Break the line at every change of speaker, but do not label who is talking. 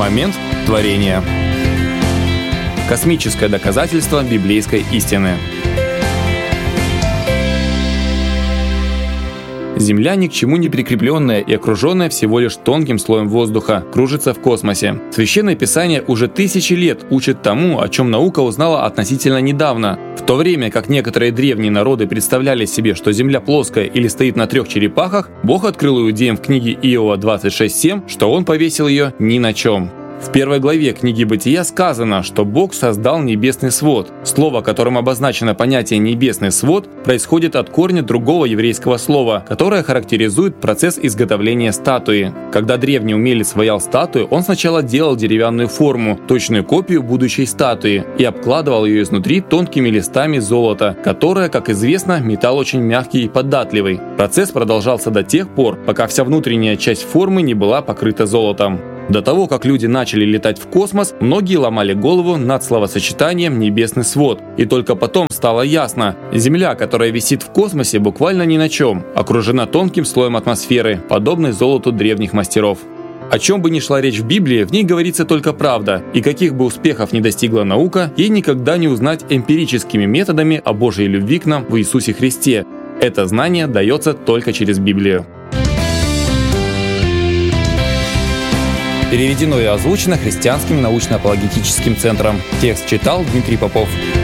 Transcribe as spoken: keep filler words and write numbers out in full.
Момент творения. Космическое доказательство библейской истины. Земля, ни к чему не прикрепленная и окруженная всего лишь тонким слоем воздуха, кружится в космосе. Священное Писание уже тысячи лет учит тому, о чем наука узнала относительно недавно. В то время как некоторые древние народы представляли себе, что Земля плоская или стоит на трех черепахах, Бог открыл иудеям в книге Иова двадцать шесть семь, что Он повесил ее ни на чем. В первой главе книги Бытия сказано, что Бог создал небесный свод. Слово, которым обозначено понятие «небесный свод», происходит от корня другого еврейского слова, которое характеризует процесс изготовления статуи. Когда древний умелец ваял статую, он сначала делал деревянную форму, точную копию будущей статуи, и обкладывал ее изнутри тонкими листами золота, которое, как известно, металл очень мягкий и податливый. Процесс продолжался до тех пор, пока вся внутренняя часть формы не была покрыта золотом. До того, как люди начали летать в космос, многие ломали голову над словосочетанием «небесный свод». И только потом стало ясно – Земля, которая висит в космосе, буквально ни на чем, окружена тонким слоем атмосферы, подобной золоту древних мастеров. О чем бы ни шла речь в Библии, в ней говорится только правда, и каких бы успехов ни достигла наука, ей никогда не узнать эмпирическими методами о Божьей любви к нам в Иисусе Христе. Это знание дается только через Библию. Переведено и озвучено Христианским научно-апологетическим центром. Текст читал Дмитрий Попов.